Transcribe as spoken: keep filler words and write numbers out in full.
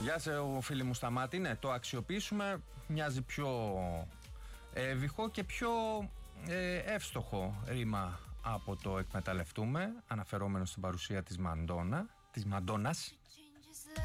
Γεια σε φίλοι μου Σταμάτη. Ναι, το αξιοποιήσουμε μοιάζει πιο εύηχο και πιο ε, εύστοχο ρήμα από το εκμεταλλευτούμε, αναφερόμενο στην παρουσία της Μαντόνα, της Μαντόνας.